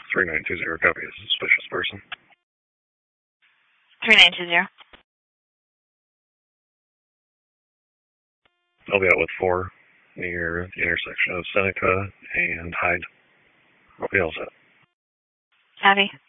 3920, copy a suspicious person. 3920. I'll be out with 4 near the intersection of Seneca and Hyde. I'll be all set. Copy.